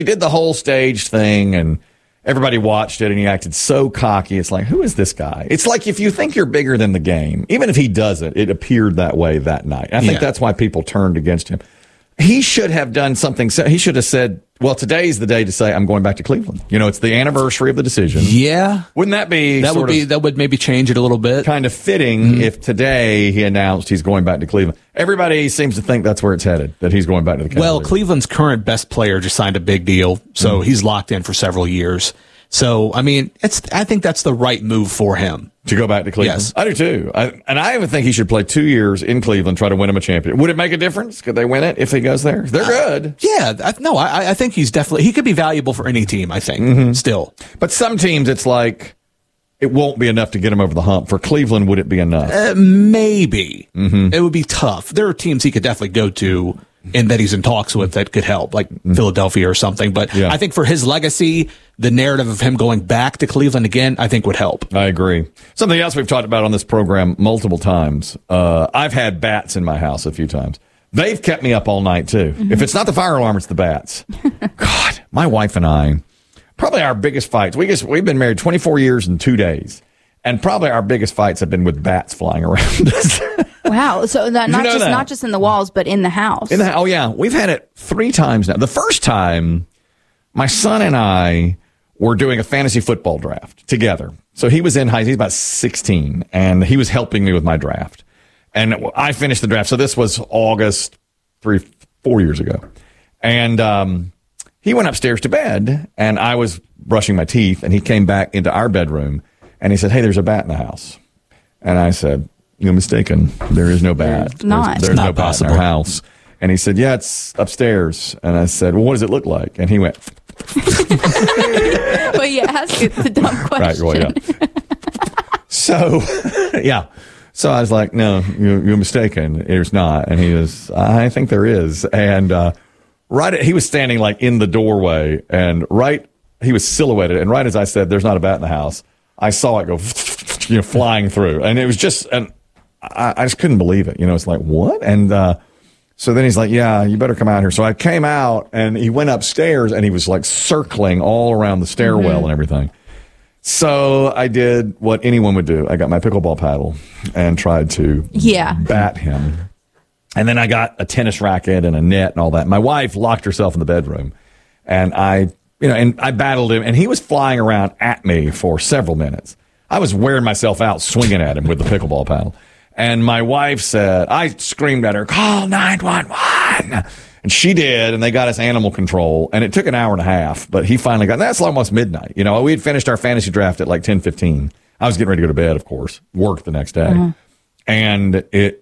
He did the whole stage thing, and everybody watched it, and he acted so cocky. It's like, who is this guy? It's like if you think you're bigger than the game, even if he doesn't, it appeared that way that night. I think that's why people turned against him. He should have done something. He should have said, well, today's the day to say I'm going back to Cleveland. It's the anniversary of the decision. Yeah. Wouldn't that be that would maybe change it a little bit. Kind of fitting if today he announced he's going back to Cleveland. Everybody seems to think that's where it's headed, that he's going back to the Cavaliers. Well, Cleveland's current best player just signed a big deal, so he's locked in for several years. So, I mean, I think that's the right move for him. To go back to Cleveland? Yes. I do too. I even think he should play 2 years in Cleveland, try to win him a championship. Would it make a difference? Could they win it if he goes there? They're good. Yeah. I think he could be valuable for any team, I think, still. But some teams, it's like, it won't be enough to get him over the hump. For Cleveland, would it be enough? Maybe. It would be tough. There are teams he could definitely go to and that he's in talks with that could help, like Philadelphia or something. But I think for his legacy, the narrative of him going back to Cleveland again, I think would help. I agree. Something else we've talked about on this program multiple times. I've had bats in my house a few times. They've kept me up all night, too. If it's not the fire alarm, it's the bats. God, my wife and I, probably our biggest fights. We've been married 24 years and 2 days. And probably our biggest fights have been with bats flying around us. Wow. So not just in the walls, but in the house. Oh, yeah. We've had it 3 times now. The first time, my son and I were doing a fantasy football draft together. So he's about 16, and he was helping me with my draft. And I finished the draft. So this was August 4 years ago. And he went upstairs to bed, and I was brushing my teeth, and he came back into our bedroom, and he said, hey, there's a bat in the house. And I said, you're mistaken. There is no bat. There's not no bat possible. in our house. And he said, yeah, it's upstairs. And I said, well, what does it look like? And he went. Well, you asked the dumb question. Right, well, yeah. So, yeah. So I was like, no, you're mistaken. There's not. And he was, I think there is. And he was standing like in the doorway, and he was silhouetted. And right as I said, there's not a bat in the house, I saw it go, flying through. And it was just, and I just couldn't believe it. It's like, what? And so then he's like, yeah, you better come out here. So I came out, and he went upstairs, and he was like circling all around the stairwell and everything. So I did what anyone would do. I got my pickleball paddle and tried to bat him. And then I got a tennis racket and a net and all that. My wife locked herself in the bedroom, and I battled him, and he was flying around at me for several minutes. I was wearing myself out swinging at him with the pickleball paddle. And my wife said, I screamed at her, call 911. And she did, and they got us animal control. And it took an hour and a half, but he finally got, that's almost midnight. We had finished our fantasy draft at like 10:15. I was getting ready to go to bed, of course, work the next day. And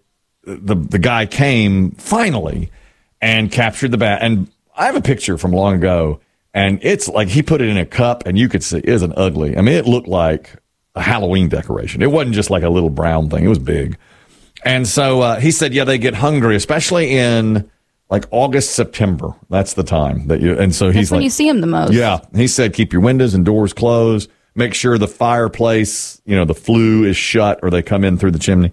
the guy came finally and captured the bat. And I have a picture from long ago, and it's like he put it in a cup, and you could see it isn't ugly. I mean, it looked like a Halloween decoration. It wasn't just like a little brown thing. It was big. And so he said, yeah, they get hungry, especially in like August, September. That's the time that and so he's when you see them the most. Yeah. He said, keep your windows and doors closed. Make sure the fireplace, the flue is shut, or they come in through the chimney.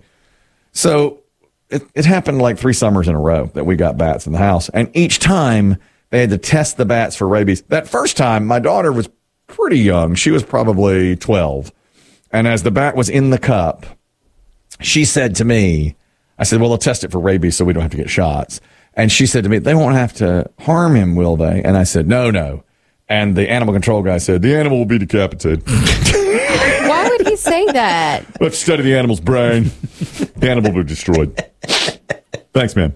So it happened like 3 summers in a row that we got bats in the house. And each time they had to test the bats for rabies. That first time, my daughter was pretty young. She was probably 12. And as the bat was in the cup, she said to me, I said, well, they'll test it for rabies so we don't have to get shots. And she said to me, they won't have to harm him, will they? And I said, no. And the animal control guy said, the animal will be decapitated. Why would he say that? Let's study the animal's brain. The animal will be destroyed. Thanks, man.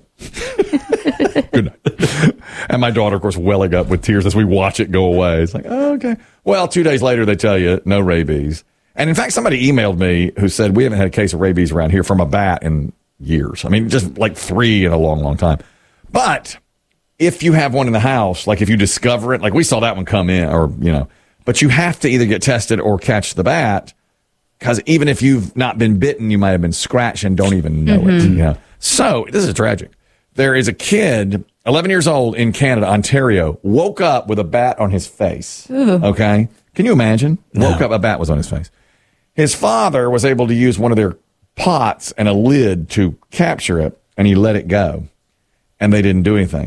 Good night. And my daughter, of course, welling up with tears as we watch it go away. It's like, oh, okay. Well, 2 days later, they tell you no rabies. And in fact, somebody emailed me who said, we haven't had a case of rabies around here from a bat in years. I mean, just like 3 in a long, long time. But if you have one in the house, like if you discover it, like we saw that one come in, but you have to either get tested or catch the bat, because even if you've not been bitten, you might have been scratched and don't even know it. So this is tragic. There is a kid, 11 years old in Canada, Ontario, woke up with a bat on his face. Ooh. Okay. Can you imagine? No. Woke up, a bat was on his face. His father was able to use one of their pots and a lid to capture it, and he let it go. And they didn't do anything.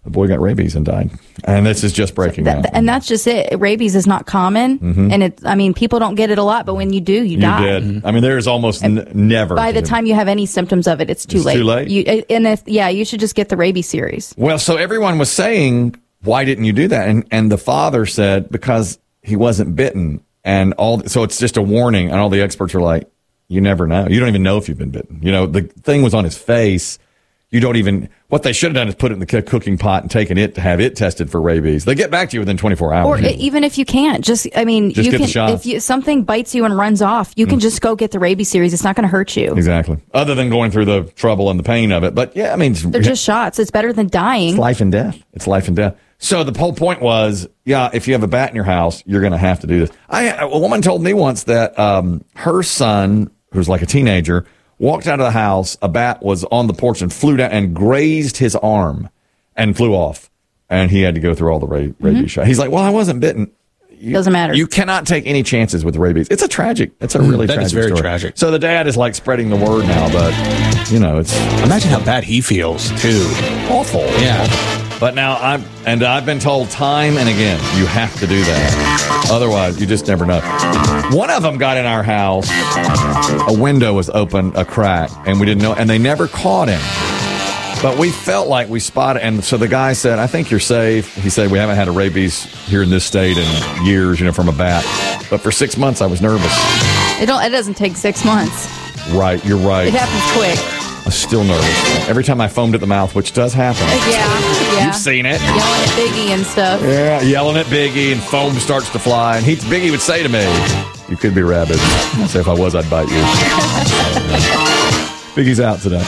the boy got rabies and died. And this is just breaking out. And that's just it. Rabies is not common. And people don't get it a lot, but when you do, you die. Did. I mean, there's almost never. By the time you have any symptoms of it, it's too late. Too late? You should just get the rabies series. Well, so everyone was saying, why didn't you do that? And the father said, because he wasn't bitten. And so it's just a warning. And all the experts are like, you never know. You don't even know if you've been bitten. The thing was on his face. You don't even, what they should have done is put it in the cooking pot and taken it to have it tested for rabies. They get back to you within 24 hours. Or even if you can't, just get the shot. If something bites you and runs off, you can just go get the rabies series. It's not going to hurt you. Exactly. Other than going through the trouble and the pain of it. But yeah, I mean, they're just shots. It's better than dying. It's life and death. It's life and death. So the whole point was, if you have a bat in your house, you're going to have to do this. A woman told me once that her son, who's like a teenager, walked out of the house, a bat was on the porch and flew down and grazed his arm and flew off. And he had to go through all the rabies shot. He's like, well, I wasn't bitten. Doesn't matter. You cannot take any chances with rabies. It's a really tragic That is very story. tragic. So the dad is like spreading the word now, but, it's... Imagine how bad he feels, too. Awful. Yeah. But now I've been told time and again, you have to do that. Otherwise, you just never know. One of them got in our house. A window was open, a crack, and we didn't know, and they never caught him. But we felt like we spotted, and so the guy said, I think you're safe. He said, we haven't had a rabies here in this state in years, from a bat. But for 6 months, I was nervous. It doesn't take 6 months. Right, you're right. It happens quick. I'm still nervous. Every time I foamed at the mouth, which does happen. Yeah. You've seen it. Yelling at Biggie and stuff. Yeah, yelling at Biggie and foam starts to fly. And Biggie would say to me, you could be rabid. I'd say if I was, I'd bite you. Biggie's out today.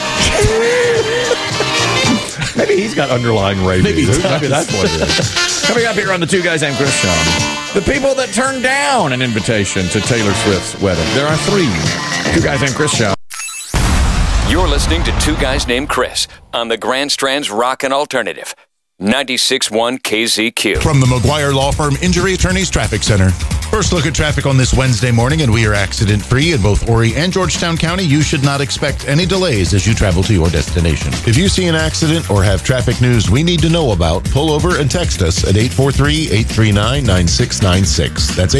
Maybe he's got underlying rabies. Maybe that's what it is. Coming up here on the Two Guys Named Chris show, the people that turned down an invitation to Taylor Swift's wedding. There are 3 Two Guys Named Chris show. You're listening to Two Guys Named Chris on the Grand Strand's Rockin' Alternative, 96.1 KZQ. From the McGuire Law Firm Injury Attorneys Traffic Center. First look at traffic on this Wednesday morning, and we are accident-free in both Horry and Georgetown County. You should not expect any delays as you travel to your destination. If you see an accident or have traffic news we need to know about, pull over and text us at 843-839-9696. That's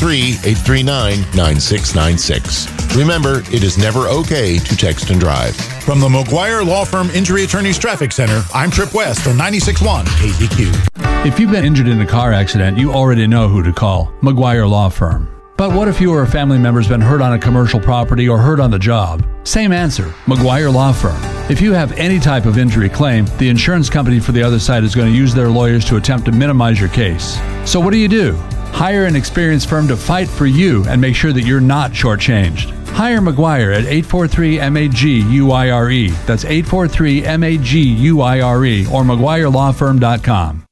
843-839-9696. Remember, it is never okay to text and drive. From the McGuire Law Firm Injury Attorneys Traffic Center, I'm Trip West on 96.1 KZQ. If you've been injured in a car accident, you already know who to call. McGuire Law Firm. But what if you or a family member's been hurt on a commercial property or hurt on the job? Same answer, McGuire Law Firm. If you have any type of injury claim, the insurance company for the other side is going to use their lawyers to attempt to minimize your case. So what do? Hire an experienced firm to fight for you and make sure that you're not shortchanged. Hire McGuire at 843-MAG-UIRE. That's 843-MAG-UIRE or McGuireLawFirm.com.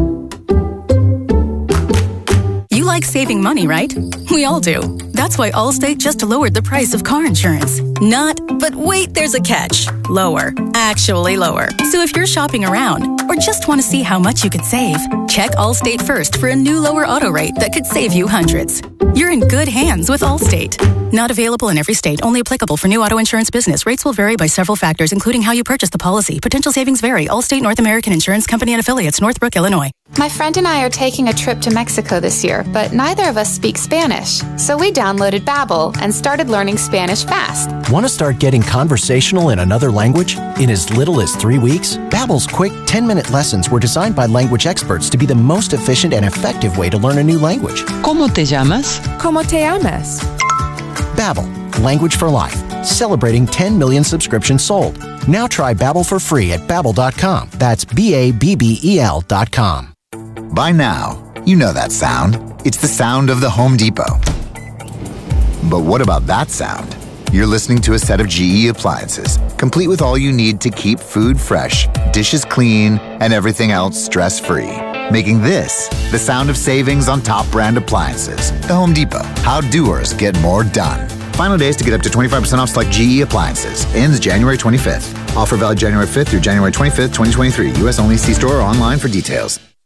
You like saving money, right? We all do. That's why Allstate just lowered the price of car insurance. But wait, there's a catch. Lower. Actually lower. So if you're shopping around or just want to see how much you could save, check Allstate first for a new lower auto rate that could save you hundreds. You're in good hands with Allstate. Not available in every state. Only applicable for new auto insurance business. Rates will vary by several factors, including how you purchase the policy. Potential savings vary. Allstate North American Insurance Company and Affiliates, Northbrook, Illinois. My friend and I are taking a trip to Mexico this year, but neither of us speak Spanish. So we downloaded Babbel and started learning Spanish fast. Want to start getting conversational in another language? In as little as 3 weeks? Babbel's quick 10-minute lessons were designed by language experts to be the most efficient and effective way to learn a new language. ¿Cómo te llamas? ¿Cómo te llamas? Babbel, language for life. Celebrating 10 million subscriptions sold. Now try Babbel for free at Babbel.com. That's Babbel.com. By now, you know that sound. It's the sound of the Home Depot. But what about that sound? You're listening to a set of GE appliances, complete with all you need to keep food fresh, dishes clean, and everything else stress-free. Making this the sound of savings on top brand appliances. The Home Depot. How doers get more done. Final days to get up to 25% off select GE appliances. Ends January 25th. Offer valid January 5th through January 25th, 2023. U.S. only. See store or online for details.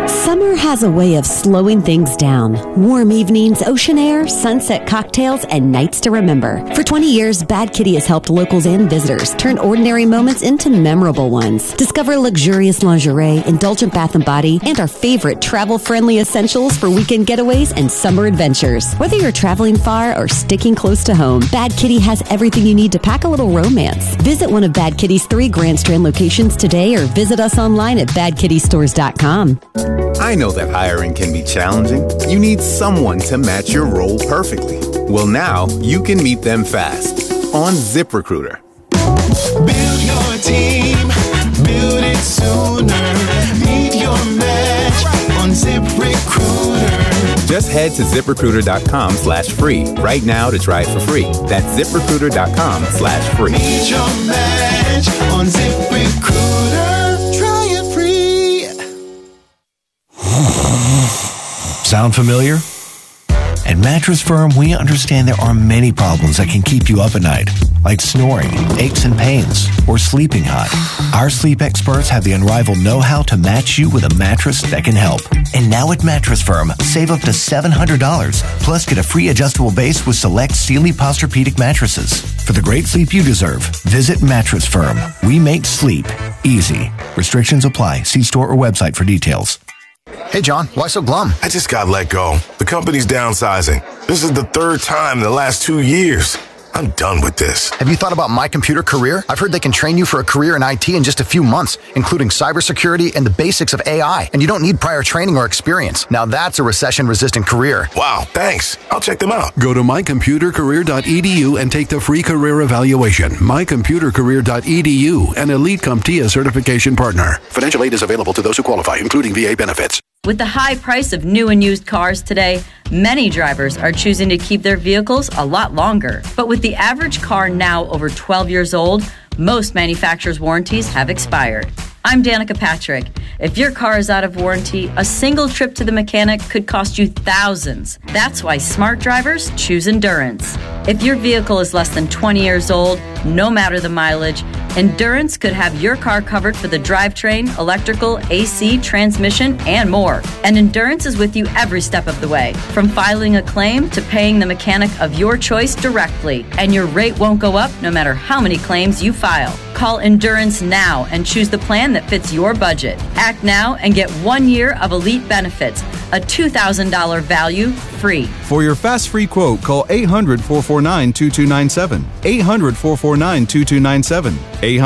Summer has a way of slowing things down. Warm evenings, ocean air, sunset cocktails, and nights to remember. For 20 years, Bad Kitty has helped locals and visitors turn ordinary moments into memorable ones. Discover luxurious lingerie, indulgent bath and body, and our favorite travel-friendly essentials for weekend getaways and summer adventures. Whether you're traveling far or sticking close to home, Bad Kitty has everything you need to pack a little romance. Visit one of Bad Kitty's 3 Grand Strand locations today or visit us online at badkittystores.com. I know that hiring can be challenging. You need someone to match your role perfectly. Well, now you can meet them fast on ZipRecruiter. Build your team, build it sooner. Meet your match on ZipRecruiter. Just head to ZipRecruiter.com/free right now to try it for free. That's ZipRecruiter.com/free. Meet your match on ZipRecruiter. Try it free. Sound familiar? At Mattress Firm, we understand there are many problems that can keep you up at night, like snoring, aches and pains, or sleeping hot. Our sleep experts have the unrivaled know-how to match you with a mattress that can help. And now at Mattress Firm, save up to $700, plus get a free adjustable base with select Sealy Posturepedic mattresses. For the great sleep you deserve, visit Mattress Firm. We make sleep easy. Restrictions apply. See store or website for details. Hey, John, why so glum? I just got let go. The company's downsizing. This is the 3rd time in the last 2 years. I'm done with this. Have you thought about My Computer Career? I've heard they can train you for a career in IT in just a few months, including cybersecurity and the basics of AI. And you don't need prior training or experience. Now that's a recession-resistant career. Wow, thanks. I'll check them out. Go to mycomputercareer.edu and take the free career evaluation. mycomputercareer.edu, an Elite CompTIA certification partner. Financial aid is available to those who qualify, including VA benefits. With the high price of new and used cars today, many drivers are choosing to keep their vehicles a lot longer. But with the average car now over 12 years old, most manufacturers' warranties have expired. I'm Danica Patrick. If your car is out of warranty, a single trip to the mechanic could cost you thousands. That's why smart drivers choose Endurance. If your vehicle is less than 20 years old, no matter the mileage, Endurance could have your car covered for the drivetrain, electrical, AC, transmission, and more. And Endurance is with you every step of the way, from filing a claim to paying the mechanic of your choice directly. And your rate won't go up no matter how many claims you file. Call Endurance now and choose the plan that fits your budget. Act now and get 1 year of Elite benefits, a $2,000 value free. For your fast free quote, call 800-449-2297. 800-449-2297.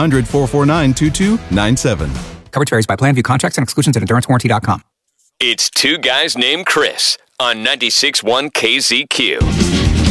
800-449-2297. Coverage varies by plan. View contracts and exclusions at EnduranceWarranty.com. It's Two Guys Named Chris on 96.1 KZQ.